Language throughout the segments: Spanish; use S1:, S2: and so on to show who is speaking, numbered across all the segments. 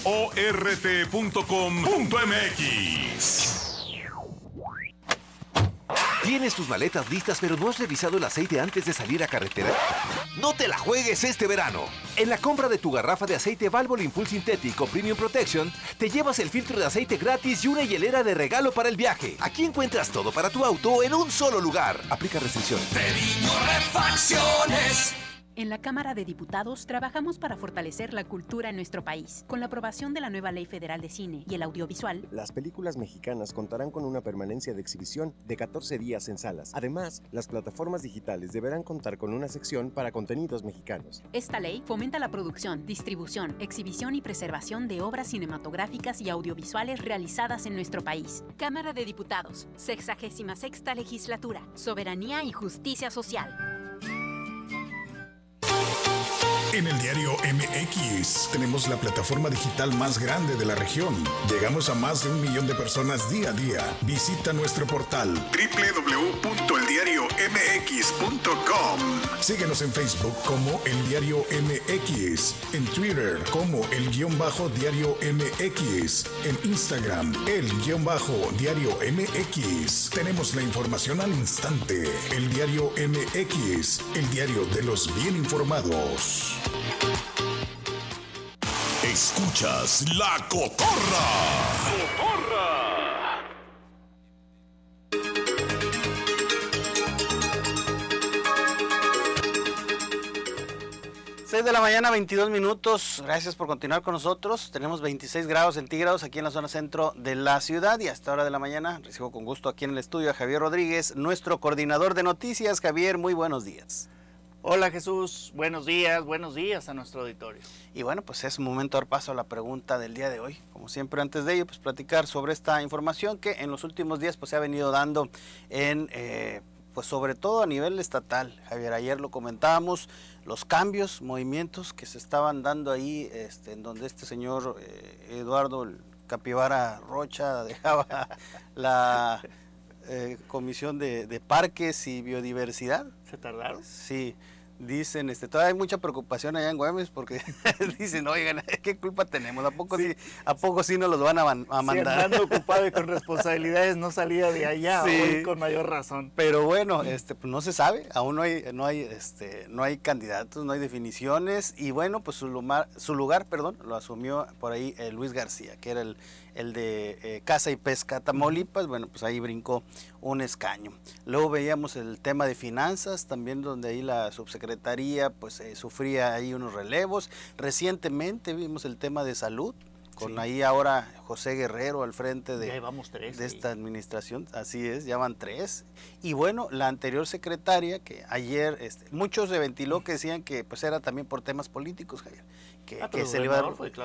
S1: ¿Tienes tus maletas listas pero no has revisado el aceite antes de salir a carretera? ¡No te la juegues este verano! En la compra de tu garrafa de aceite Valvoline Full Sintético Premium Protection, te llevas el filtro de aceite gratis y una hielera de regalo para el viaje. Aquí encuentras todo para tu auto en un solo lugar. Aplica restricciones.
S2: Treviño Refacciones.
S3: En la Cámara de Diputados trabajamos para fortalecer la cultura en nuestro país. Con la aprobación de la nueva Ley Federal de Cine y el Audiovisual,
S4: las películas mexicanas contarán con una permanencia de exhibición de 14 días en salas. Además, las plataformas digitales deberán contar con una sección para contenidos mexicanos.
S3: Esta ley fomenta la producción, distribución, exhibición y preservación de obras cinematográficas y audiovisuales realizadas en nuestro país. Cámara de Diputados, 66ª Legislatura, Soberanía y Justicia Social.
S5: En el diario MX tenemos la plataforma digital más grande de la región. Llegamos a más de 1 millón de personas día a día. Visita nuestro portal www.eldiariomx.com. Síguenos en Facebook como El Diario MX, en Twitter como El_Diario MX, en Instagram El_Diario MX. Tenemos la información al instante. El Diario MX, el diario de los bien informados.
S6: Escuchas La Cotorra. ¡Cotorra!
S7: Seis de la mañana, 22 minutos. Gracias por continuar con nosotros. Tenemos 26 grados centígrados aquí en la zona centro de la ciudad y a esta hora de la mañana recibo con gusto aquí en el estudio a Javier Rodríguez, nuestro coordinador de noticias. Javier, muy buenos días.
S8: Hola Jesús, buenos días a nuestro auditorio.
S7: Y bueno, pues es momento de dar paso a la pregunta del día de hoy. Como siempre, antes de ello, pues platicar sobre esta información que en los últimos días pues se ha venido dando en, pues sobre todo a nivel estatal. Javier, ayer lo comentábamos, los cambios, movimientos que se estaban dando ahí, en donde este señor Eduardo Capivara Rocha dejaba la Comisión de Parques y Biodiversidad.
S8: ¿Se tardaron?
S7: Sí. Dicen, todavía hay mucha preocupación allá en Güemes porque dicen, oigan, ¿qué culpa tenemos? ¿A poco sí nos los van a mandar?
S8: Si andando ocupado y con responsabilidades no salía de allá, sí. Hoy con mayor razón.
S7: Pero bueno, pues no se sabe, aún no hay candidatos, no hay definiciones y bueno, pues su lugar, lo asumió por ahí Luis García, que era el de Caza y Pesca Tamaulipas. Bueno, pues ahí brincó un escaño. Luego veíamos el tema de finanzas, también donde ahí la subsecretaría pues sufría ahí unos relevos. Recientemente vimos el tema de salud, con ahí ahora José Guerrero al frente de esta administración. Así es, ya van 3. Y bueno, la anterior secretaria, que ayer muchos se ventiló que decían que pues era también por temas políticos, Javier. Que se le iba a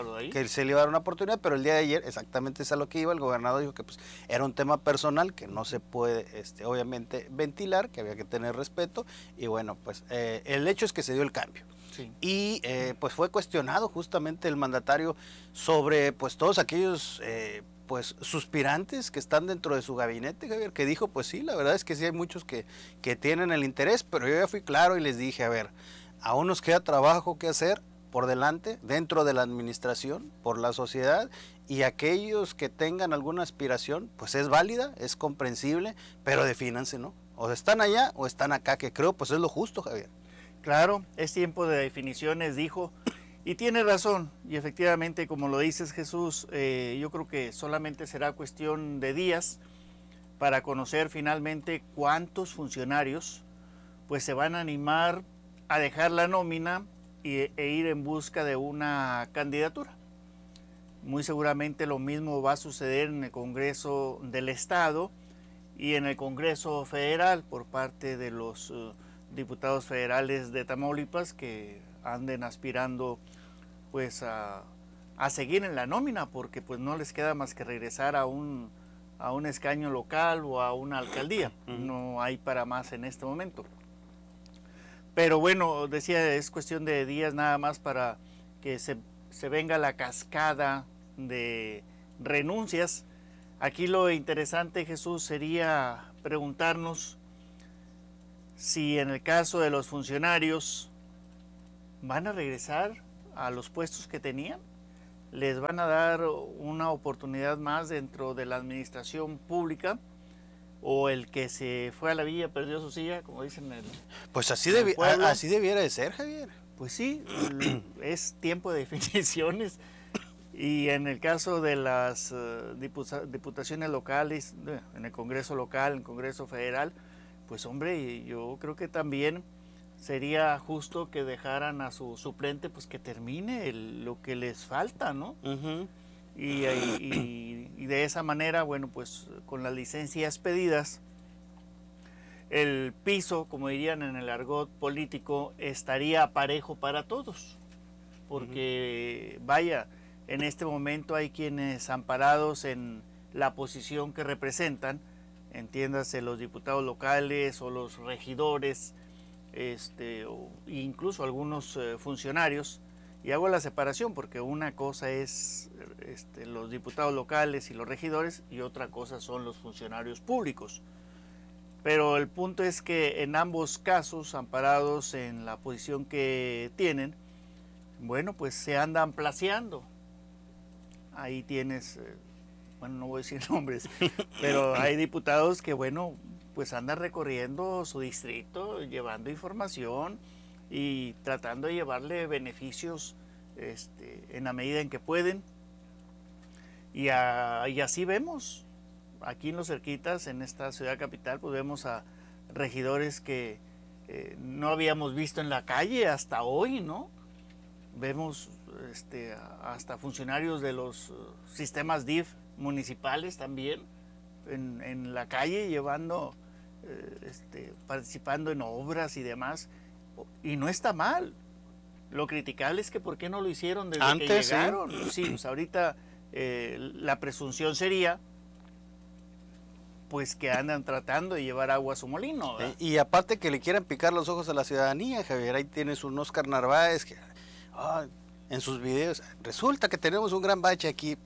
S7: dar una oportunidad, pero el día de ayer, exactamente es a lo que iba, el gobernador dijo que pues era un tema personal, que no se puede obviamente ventilar, que había que tener respeto, y bueno, pues el hecho es que se dio el cambio. Sí. Y pues fue cuestionado justamente el mandatario sobre pues todos aquellos pues suspirantes que están dentro de su gabinete, Javier, que dijo pues sí, la verdad es que sí hay muchos que tienen el interés, pero yo ya fui claro y les dije, a ver, aún nos queda trabajo que hacer por delante, dentro de la administración, por la sociedad, y aquellos que tengan alguna aspiración, pues es válida, es comprensible, pero defínanse, ¿no? O están allá o están acá, que creo pues es lo justo, Javier.
S8: Claro, es tiempo de definiciones, dijo, y tiene razón, y efectivamente, como lo dices Jesús, yo creo que solamente será cuestión de días para conocer finalmente cuántos funcionarios pues se van a animar a dejar la nómina e ir en busca de una candidatura. Muy seguramente lo mismo va a suceder en el Congreso del Estado y en el Congreso Federal por parte de los diputados federales de Tamaulipas que anden aspirando pues a seguir en la nómina, porque pues no les queda más que regresar a un escaño local o a una alcaldía. No hay para más en este momento. Pero bueno, decía, es cuestión de días nada más para que se venga la cascada de renuncias. Aquí lo interesante, Jesús, sería preguntarnos si en el caso de los funcionarios van a regresar a los puestos que tenían. les van a dar una oportunidad más dentro de la administración pública, o el que se fue a la villa perdió su silla, como dicen en el,
S7: Pues así,
S8: en el pueblo.
S7: así debiera de ser, Javier.
S8: Pues sí, es tiempo de definiciones. Y en el caso de las diputaciones locales, en el Congreso local, en el Congreso federal, pues hombre, yo creo que también sería justo que dejaran a su suplente pues que termine lo que les falta, ¿no? Y de esa manera, bueno, pues con las licencias pedidas, el piso, como dirían en el argot político, estaría parejo para todos. Porque, vaya, en este momento hay quienes amparados en la posición que representan, entiéndase los diputados locales o los regidores, o incluso algunos funcionarios, y hago la separación porque una cosa es los diputados locales y los regidores y otra cosa son los funcionarios públicos. Pero el punto es que en ambos casos, amparados en la posición que tienen, bueno, pues se andan placeando. Ahí tienes, bueno, no voy a decir nombres, pero hay diputados que, bueno, pues andan recorriendo su distrito, llevando información y tratando de llevarle beneficios en la medida en que pueden. Y así vemos, aquí en los cerquitas, en esta ciudad capital, pues vemos a regidores que no habíamos visto en la calle hasta hoy, ¿no? Vemos hasta funcionarios de los sistemas DIF municipales también en la calle llevando, participando en obras y demás, y no está mal. Lo criticable es que por qué no lo hicieron desde
S7: antes,
S8: que llegaron. Sí, pues ahorita la presunción sería pues que andan tratando de llevar agua a su molino, ¿verdad?
S7: Y aparte que le quieran picar los ojos a la ciudadanía, Javier, ahí tienes un Oscar Narváez que en sus videos, resulta que tenemos un gran bache aquí.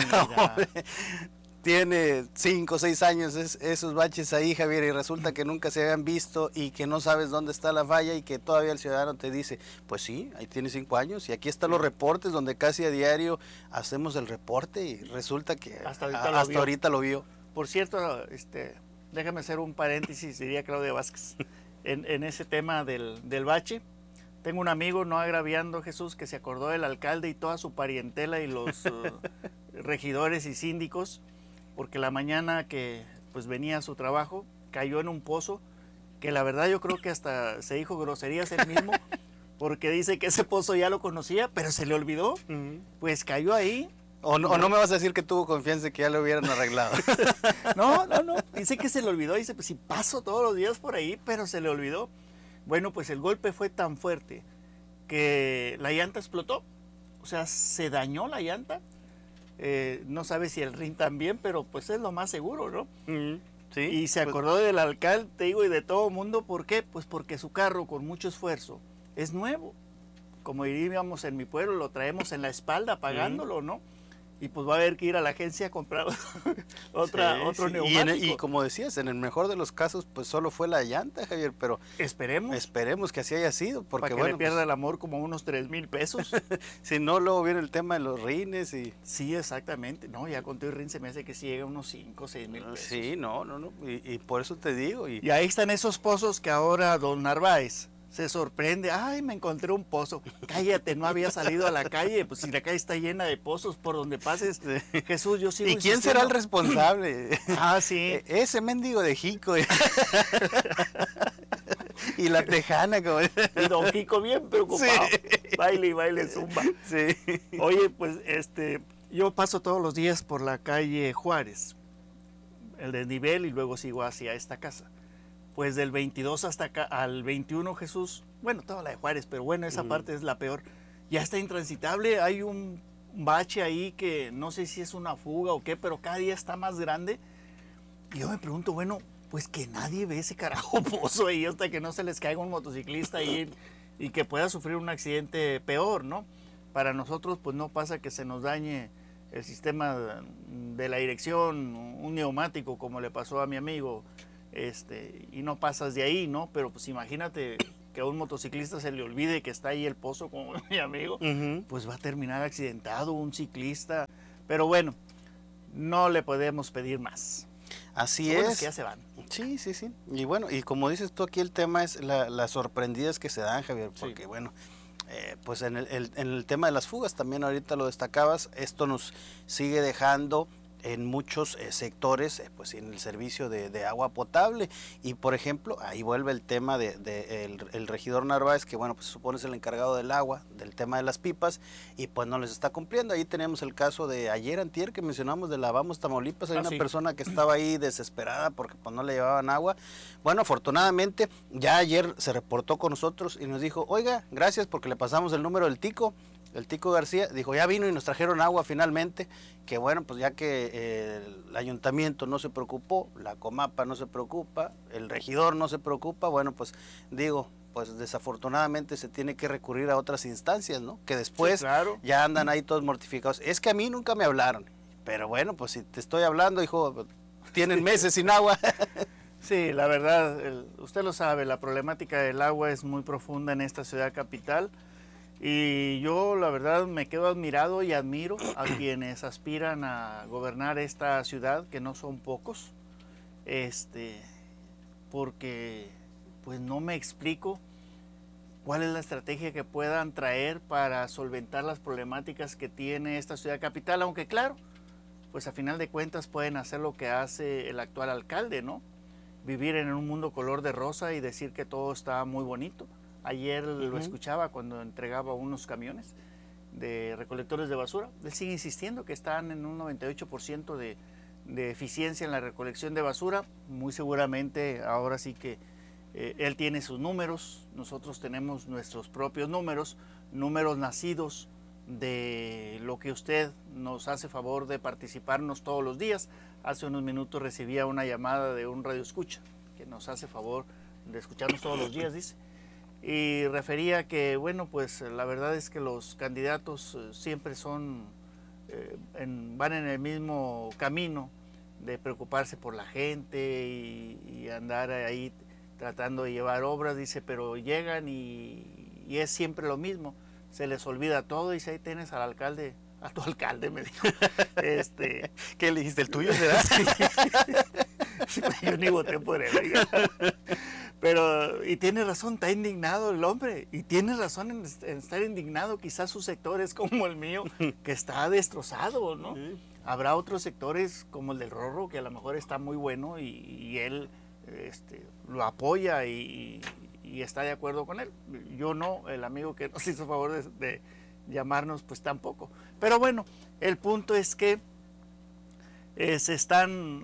S7: Tiene 5 o 6 años esos baches ahí, Javier, y resulta que nunca se habían visto y que no sabes dónde está la falla y que todavía el ciudadano te dice, pues sí, ahí tiene 5 años y aquí están los reportes donde casi a diario hacemos el reporte y resulta que hasta ahorita lo vio.
S8: Por cierto, déjame hacer un paréntesis, diría Claudia Vázquez, en ese tema del bache. Tengo un amigo, no agraviando Jesús, que se acordó del alcalde y toda su parientela y los regidores y síndicos, porque la mañana que pues venía a su trabajo, cayó en un pozo, que la verdad yo creo que hasta se dijo groserías él mismo, porque dice que ese pozo ya lo conocía, pero se le olvidó, pues cayó ahí.
S7: O no me vas a decir que tuvo confianza en que ya lo hubieran arreglado.
S8: No, dice que se le olvidó, dice, pues si paso todos los días por ahí, pero se le olvidó. Bueno, pues el golpe fue tan fuerte que la llanta explotó, o sea, se dañó la llanta. No sabe si el rin también, pero pues es lo más seguro, ¿no?
S7: Sí,
S8: y se acordó del alcalde, te digo, y de todo el mundo. ¿Por qué? Pues porque su carro, con mucho esfuerzo, es nuevo. Como diríamos en mi pueblo, lo traemos en la espalda pagándolo, ¿no? Y pues va a haber que ir a la agencia a comprar otro neumático.
S7: Y como decías, en el mejor de los casos, pues solo fue la llanta, Javier, pero esperemos que así haya sido, porque
S8: para que le pierda el amor como unos 3,000 pesos.
S7: Si no, luego viene el tema de los rines y...
S8: Sí, exactamente. No, ya con todo el rin se me hace que sí llega a unos 5 o 6 mil pesos.
S7: Sí, no. Y por eso te digo.
S8: Y ahí están esos pozos que ahora don Narváez se sorprende. Ay, me encontré un pozo. Cállate, no había salido a la calle. Pues si la calle está llena de pozos por donde pases. Sí. Jesús, yo sigo
S7: ¿Y quién será el responsable?
S8: Sí.
S7: Ese mendigo de Jico. Y la tejana. Como...
S8: Y don Jico bien preocupado. Sí. Baile zumba.
S7: Sí.
S8: Oye, pues yo paso todos los días por la calle Juárez, el desnivel, y luego sigo hacia esta casa. Pues del 22 hasta acá, al 21, Jesús, bueno, toda la de Juárez, pero bueno, esa parte es la peor. Ya está intransitable, hay un bache ahí que no sé si es una fuga o qué, pero cada día está más grande. Y yo me pregunto, bueno, pues que nadie ve ese carajo pozo ahí hasta que no se les caiga un motociclista ahí y que pueda sufrir un accidente peor, ¿no? Para nosotros, pues no pasa que se nos dañe el sistema de la dirección, un neumático, como le pasó a mi amigo, y no pasas de ahí, ¿no? Pero pues imagínate que a un motociclista se le olvide que está ahí el pozo, como mi amigo, pues va a terminar accidentado un ciclista. Pero bueno, no le podemos pedir más.
S7: Así
S8: Lo bueno
S7: es.
S8: que ya se van.
S7: Sí. Y bueno, y como dices tú, aquí el tema es las sorprendidas que se dan, Javier, porque
S8: Sí.
S7: bueno, pues en el tema de las fugas, también ahorita lo destacabas, esto nos sigue dejando en muchos sectores, pues en el servicio de agua potable. Y por ejemplo, ahí vuelve el tema el regidor Narváez, que bueno, pues supone es el encargado del agua, del tema de las pipas, y pues no les está cumpliendo. Ahí tenemos el caso de ayer antier que mencionamos de la Vamos Tamaulipas, hay una
S8: sí.
S7: persona que estaba ahí desesperada porque pues no le llevaban agua. Bueno, afortunadamente ya ayer se reportó con nosotros y nos dijo, oiga, gracias porque le pasamos el número del Tico. El Tico García dijo, ya vino y nos trajeron agua finalmente, que bueno, pues ya que el ayuntamiento no se preocupó, la Comapa no se preocupa, el regidor no se preocupa, bueno, pues digo, pues desafortunadamente se tiene que recurrir a otras instancias, ¿no? Que después
S8: Sí, claro.
S7: ya andan ahí todos mortificados. Es que a mí nunca me hablaron, pero bueno, pues si te estoy hablando, hijo, tienen meses sin agua.
S8: Sí, la verdad, usted lo sabe, la problemática del agua es muy profunda en esta ciudad capital. Y yo la verdad me quedo admirado y admiro a quienes aspiran a gobernar esta ciudad, que no son pocos, porque pues no me explico cuál es la estrategia que puedan traer para solventar las problemáticas que tiene esta ciudad capital, aunque claro, pues a final de cuentas pueden hacer lo que hace el actual alcalde, ¿no? Vivir en un mundo color de rosa y decir que todo está muy bonito. Ayer lo escuchaba cuando entregaba unos camiones de recolectores de basura. Él sigue insistiendo que están en un 98% de eficiencia en la recolección de basura. Muy seguramente ahora sí que él tiene sus números, nosotros tenemos nuestros propios números nacidos de lo que usted nos hace favor de participarnos todos los días. Hace unos minutos recibía una llamada de un radioescucha que nos hace favor de escucharnos todos los días, dice. Y refería que, bueno, pues la verdad es que los candidatos siempre van en el mismo camino de preocuparse por la gente y andar ahí tratando de llevar obras, dice, pero llegan y es siempre lo mismo, se les olvida todo y si ahí tienes al alcalde, a tu alcalde me dijo,
S7: ¿Qué le dijiste, el tuyo será?
S8: Yo ni voté por él, oiga. Pero, y tiene razón, está indignado el hombre, y tiene razón en estar indignado, quizás sus sectores como el mío, que está destrozado, ¿no? Habrá otros sectores como el del Rorro, que a lo mejor está muy bueno y él lo apoya y está de acuerdo con él. Yo no, el amigo que nos hizo favor de llamarnos, pues tampoco. Pero bueno, el punto es que se están,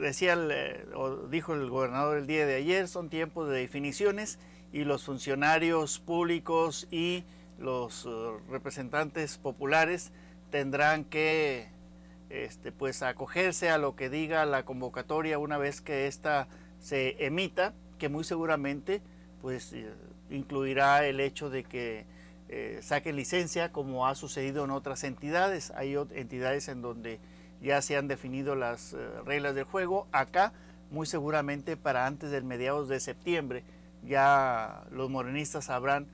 S8: dijo el gobernador el día de ayer, son tiempos de definiciones y los funcionarios públicos y los representantes populares tendrán que pues acogerse a lo que diga la convocatoria una vez que ésta se emita, que muy seguramente pues incluirá el hecho de que saquen licencia, como ha sucedido en otras entidades. Hay entidades en donde ya se han definido las reglas del juego. Acá, muy seguramente para antes del mediados de septiembre, ya los morenistas sabrán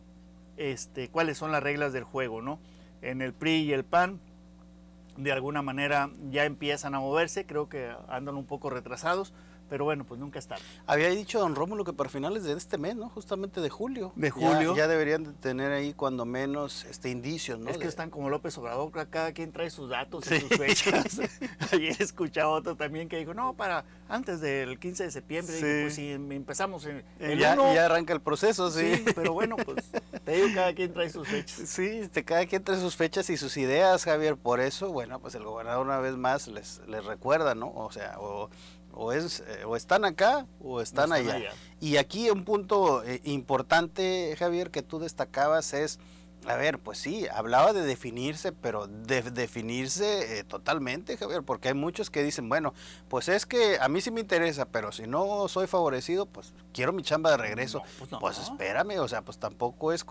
S8: cuáles son las reglas del juego, ¿no? En el PRI y el PAN, de alguna manera ya empiezan a moverse, creo que andan un poco retrasados, pero bueno, pues nunca es tarde.
S7: Había dicho don Rómulo que para finales de este mes, ¿no? Justamente de julio.
S8: De julio.
S7: Ya deberían de tener ahí cuando menos indicios, ¿no?
S8: Es que están como López Obrador, cada quien trae sus datos y sus fechas. Ayer escuchaba otro también que dijo, no, para antes del 15 de septiembre,
S7: sí.
S8: Digo, pues si empezamos en el
S7: ya
S8: 1,
S7: ya arranca el proceso, sí.
S8: Sí, pero bueno, pues te digo, cada quien trae sus fechas.
S7: Sí, cada quien trae sus fechas y sus ideas, Javier. Por eso, bueno, pues el gobernador una vez más les recuerda, ¿no? O sea, o están acá o están allá. Y aquí un punto importante, Javier, que tú destacabas es, a ver, pues sí, hablaba de definirse, pero de definirse totalmente, Javier, porque hay muchos que dicen, bueno, pues es que a mí sí me interesa, pero si no soy favorecido, pues quiero mi chamba de regreso. No. Pues espérame, o sea, pues tampoco es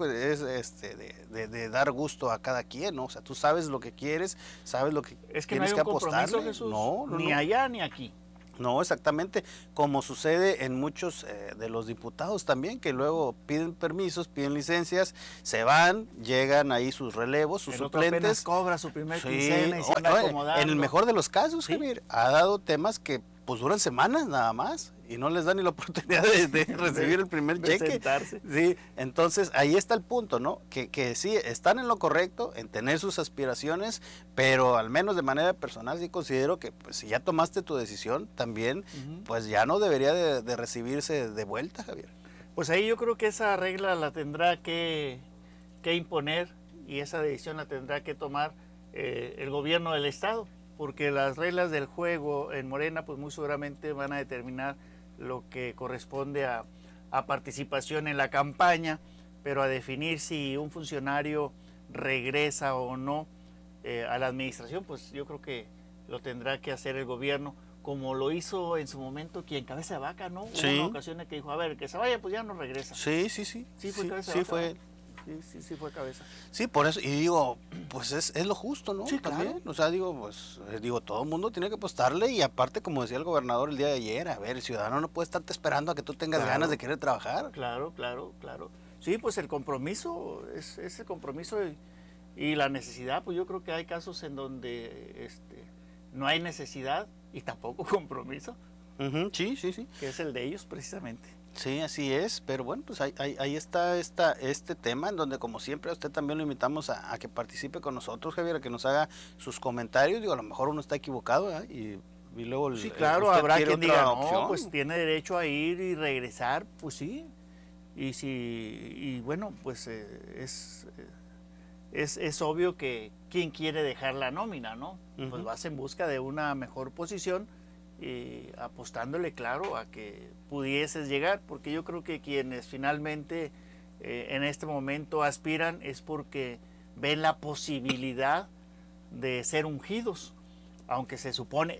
S7: de dar gusto a cada quien, ¿no? O sea, tú sabes lo que quieres, sabes lo que
S8: es que
S7: tienes
S8: no hay
S7: que
S8: un compromiso,
S7: apostarle.
S8: Jesús,
S7: No,
S8: ni allá ni aquí.
S7: No, exactamente, como sucede en muchos de los diputados también, que luego piden permisos, piden licencias, se van, llegan ahí sus relevos, sus
S8: el otro apenas
S7: suplentes.
S8: cobra su primer
S7: Sí,
S8: quincena y se anda acomodando.
S7: en el mejor de los casos,
S8: Sí.
S7: Javier, ha dado temas que pues duran semanas nada más y no les dan ni la oportunidad de recibir el primer
S8: de
S7: cheque.
S8: sentarse.
S7: Sí, entonces ahí está el punto, ¿no? Que sí, están en lo correcto, en tener sus aspiraciones, pero al menos de manera personal sí considero que pues, si ya tomaste tu decisión, también pues ya no debería de recibirse de vuelta, Javier.
S8: Pues ahí yo creo que esa regla la tendrá que imponer y esa decisión la tendrá que tomar el gobierno del estado, porque las reglas del juego en Morena pues muy seguramente van a determinar lo que corresponde a participación en la campaña, pero a definir si un funcionario regresa o no a la administración, pues yo creo que lo tendrá que hacer el gobierno, como lo hizo en su momento quien Cabeza de Vaca, ¿no?
S7: Sí.
S8: Hubo una ocasión en que dijo, a ver, que se vaya, pues ya no regresa.
S7: Sí.
S8: Sí, fue Cabeza de
S7: sí
S8: Vaca.
S7: fue.
S8: Sí, fue Cabeza.
S7: Sí, por eso, y digo, pues es lo justo, ¿no?
S8: Sí, claro.
S7: También, o sea, digo, todo el mundo tiene que apostarle y aparte, como decía el gobernador el día de ayer, a ver, el ciudadano no puede estarte esperando a que tú tengas ganas de querer trabajar.
S8: Claro. Sí, pues el compromiso es el compromiso y la necesidad, pues yo creo que hay casos en donde no hay necesidad y tampoco compromiso,
S7: Sí.
S8: que es el de ellos precisamente.
S7: Sí, así es, pero bueno, pues ahí está este tema en donde como siempre a usted también lo invitamos a que participe con nosotros, Javier, a que nos haga sus comentarios. Digo, a lo mejor uno está equivocado, ¿eh? Y luego
S8: Sí, claro,
S7: usted
S8: habrá
S7: quiere
S8: quien
S7: otra
S8: diga,
S7: opción.
S8: no, pues tiene derecho a ir y regresar, pues sí. Y bueno, pues es obvio que quien quiere dejar la nómina, ¿no? Pues vas en busca de una mejor posición y apostándole, claro, a que pudieses llegar, porque yo creo que quienes finalmente en este momento aspiran es porque ven la posibilidad de ser ungidos, aunque se supone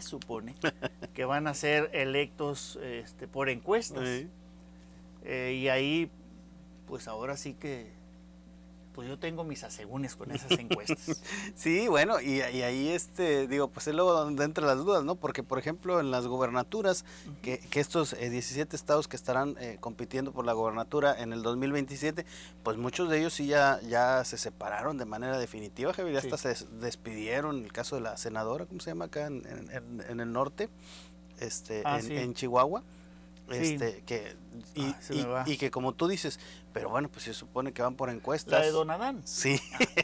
S8: que van a ser electos por encuestas.
S7: Sí.
S8: Y ahí, pues ahora sí que pues yo tengo mis asegúnes con esas encuestas.
S7: Sí, bueno, y ahí digo, pues es luego donde entran las dudas, ¿no? Porque, por ejemplo, en las gubernaturas, que estos 17 estados que estarán compitiendo por la gubernatura en el 2027, pues muchos de ellos sí ya se separaron de manera definitiva, Javier, hasta se despidieron, en el caso de la senadora, ¿cómo se llama acá en el norte? En Chihuahua.
S8: Sí.
S7: Y que como tú dices, pero bueno, pues se supone que van por encuestas.
S8: La de Don Adán.
S7: Sí.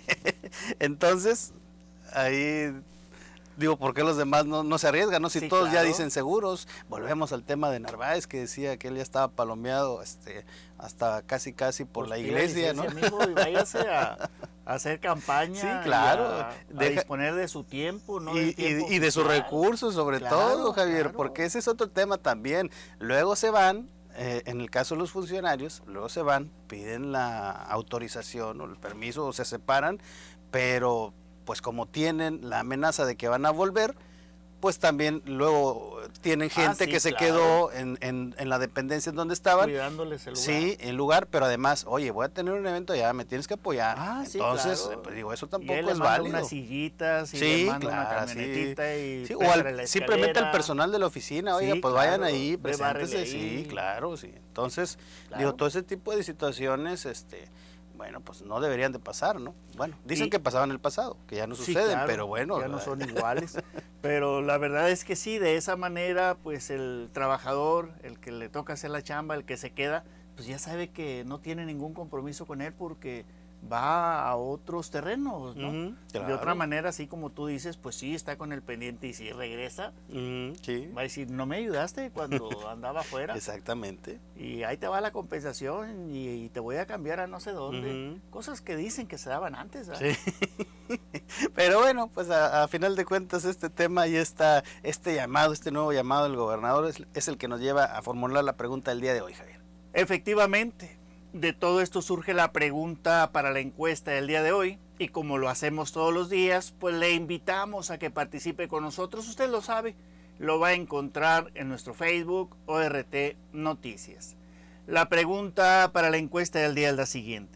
S7: Entonces, ahí digo, ¿por qué los demás no se arriesgan? ¿No? Si
S8: Sí,
S7: todos ya
S8: claro.
S7: dicen seguros. Volvemos al tema de Narváez, que decía que él ya estaba palomeado hasta casi por
S8: Pues
S7: la
S8: pida
S7: iglesia, ¿no?
S8: licencia, mijo, y váyase a hacer campaña.
S7: Sí, claro.
S8: A disponer de su tiempo, ¿no?
S7: Y de sus recursos, sobre todo, Javier,
S8: claro.
S7: porque ese es otro tema también. Luego se van, en el caso de los funcionarios, luego se van, piden la autorización o el permiso o se separan, pero pues como tienen la amenaza de que van a volver, pues también luego tienen gente
S8: sí,
S7: que se
S8: claro.
S7: quedó en la dependencia en donde estaban.
S8: Cuidándoles el lugar.
S7: Sí, el lugar, pero además, oye, voy a tener un evento ya, me tienes que apoyar.
S8: Sí,
S7: Entonces,
S8: claro.
S7: pues digo, eso
S8: Y
S7: tampoco
S8: él le
S7: es
S8: manda
S7: válido.
S8: unas sillitas y
S7: Sí,
S8: le manda una
S7: claro,
S8: camionetita y
S7: Sí, o
S8: préstale la
S7: simplemente al
S8: escalera.
S7: personal de la oficina, oiga,
S8: Sí,
S7: pues
S8: claro,
S7: vayan ahí,
S8: ve, bárrele
S7: preséntese,
S8: ahí.
S7: sí, claro, sí. Entonces,
S8: Claro.
S7: digo, todo ese tipo de situaciones, bueno, pues no deberían de pasar, ¿no? Bueno, dicen
S8: Y-
S7: que pasaban en el pasado, que ya no
S8: Sí,
S7: suceden,
S8: claro,
S7: pero bueno.
S8: ya no son iguales. Pero la verdad es que sí, de esa manera, pues el trabajador, el que le toca hacer la chamba, el que se queda, pues ya sabe que no tiene ningún compromiso con él porque va a otros terrenos, ¿no?
S7: Ujú,
S8: De
S7: claro.
S8: otra manera, así como tú dices, pues sí, está con el pendiente y si regresa,
S7: Sí,
S8: va a decir, no me ayudaste cuando andaba afuera.
S7: exactamente.
S8: Y ahí te va la compensación y te voy a cambiar a no sé dónde.
S7: Ujú.
S8: Cosas que dicen que se daban antes, ¿verdad?
S7: Sí. Pero bueno, pues a final de cuentas este tema y este nuevo llamado del gobernador es el que nos lleva a formular la pregunta del día de hoy, Javier.
S8: Efectivamente, de todo esto surge la pregunta para la encuesta del día de hoy y como lo hacemos todos los días, pues le invitamos a que participe con nosotros. Usted lo sabe, lo va a encontrar en nuestro Facebook ORT Noticias. La pregunta para la encuesta del día es la siguiente.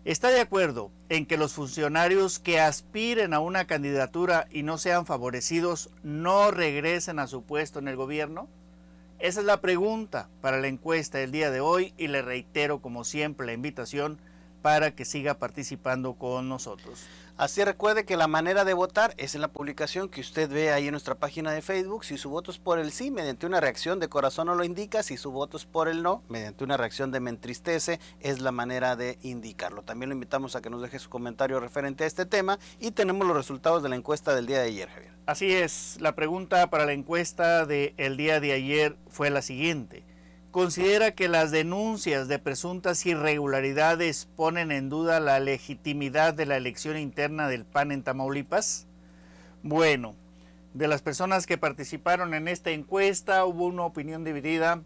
S8: ¿Está de acuerdo en que los funcionarios que aspiren a una candidatura y no sean favorecidos no regresen a su puesto en el gobierno? Esa es la pregunta para la encuesta del día de hoy y le reitero como siempre la invitación para que siga participando con nosotros.
S7: Así recuerde que la manera de votar es en la publicación que usted ve ahí en nuestra página de Facebook. Si su voto es por el sí, mediante una reacción de corazón no lo indica. Si su voto es por el no, mediante una reacción de me entristece, es la manera de indicarlo. También lo invitamos a que nos deje su comentario referente a este tema y tenemos los resultados de la encuesta del día de ayer, Javier.
S8: Así es, la pregunta para la encuesta del día de ayer fue la siguiente. ¿Considera que las denuncias de presuntas irregularidades ponen en duda la legitimidad de la elección interna del PAN en Tamaulipas? Bueno, de las personas que participaron en esta encuesta hubo una opinión dividida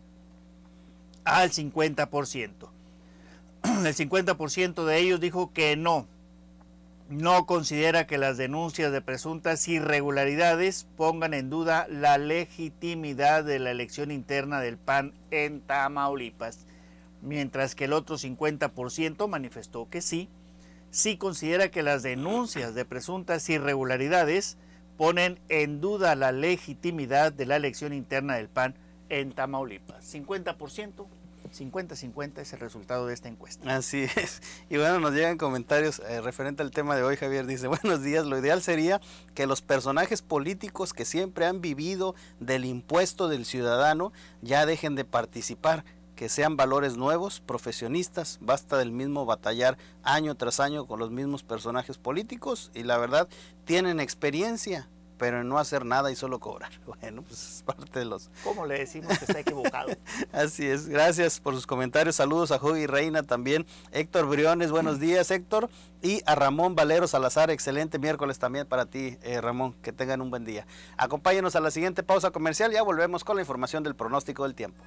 S8: al 50%. El 50% de ellos dijo que no considera que las denuncias de presuntas irregularidades pongan en duda la legitimidad de la elección interna del PAN en Tamaulipas, mientras que el otro 50% manifestó que sí considera que las denuncias de presuntas irregularidades ponen en duda la legitimidad de la elección interna del PAN en Tamaulipas. 50%. 50-50 es el resultado de esta encuesta.
S7: Así es. Y bueno, nos llegan comentarios referente al tema de hoy. Javier dice, buenos días, lo ideal sería que los personajes políticos que siempre han vivido del impuesto del ciudadano ya dejen de participar, que sean valores nuevos, profesionistas, basta del mismo batallar año tras año con los mismos personajes políticos y la verdad tienen experiencia, pero en no hacer nada y solo cobrar. Bueno, pues es parte de los...
S8: ¿Cómo le decimos que está equivocado?
S7: Así es, gracias por sus comentarios, saludos a Jogi Reina también, Héctor Briones, buenos días Héctor, y a Ramón Valero Salazar, excelente miércoles también para ti Ramón, que tengan un buen día. Acompáñenos a la siguiente pausa comercial, ya volvemos con la información del pronóstico del tiempo.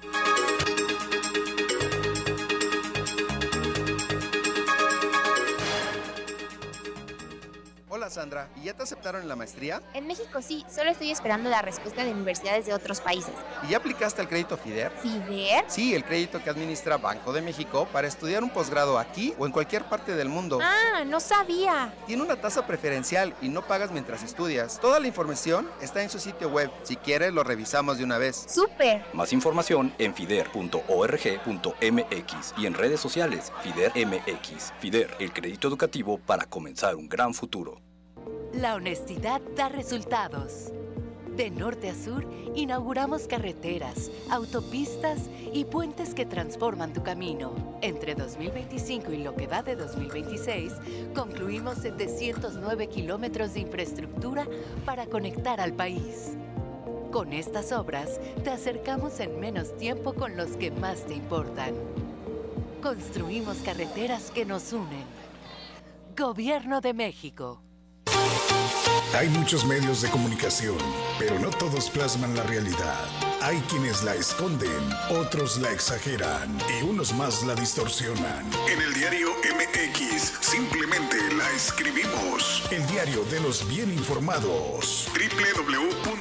S9: Hola Sandra, ¿y ya te aceptaron en la maestría?
S10: En México sí, solo estoy esperando la respuesta de universidades de otros países.
S9: ¿Y ya aplicaste al crédito FIDER?
S10: ¿FIDER?
S9: Sí, el crédito que administra Banco de México para estudiar un posgrado aquí o en cualquier parte del mundo.
S10: ¡Ah, no sabía!
S9: Tiene una tasa preferencial y no pagas mientras estudias. Toda la información está en su sitio web. Si quieres, lo revisamos de una vez.
S10: ¡Súper!
S11: Más información en fider.org.mx y en redes sociales FIDER MX. FIDER, el crédito educativo para comenzar un gran futuro.
S12: La honestidad da resultados. De norte a sur, inauguramos carreteras, autopistas y puentes que transforman tu camino. Entre 2025 y lo que va de 2026, concluimos 709 kilómetros de infraestructura para conectar al país. Con estas obras, te acercamos en menos tiempo con los que más te importan. Construimos carreteras que nos unen. Gobierno de México.
S5: Hay muchos medios de comunicación, pero no todos plasman la realidad. Hay quienes la esconden, otros la exageran y unos más la distorsionan. En el diario MX simplemente la escribimos. El diario de los bien informados. www.mx.com